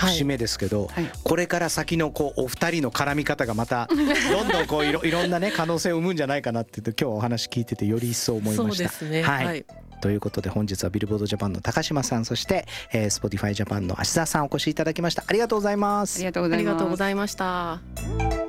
節目ですけど、これから先のこうお二人の絡み方がまたどんどんこういろんなね可能性を生むんじゃないかなって今日お話聞いててより一層思いました。 そうですね。 はい。ということで本日はビルボードジャパンの高島さん、そして、Spotify ジャパンの芦澤さんお越しいただきました。ありがとうございます。 ありがとうございました。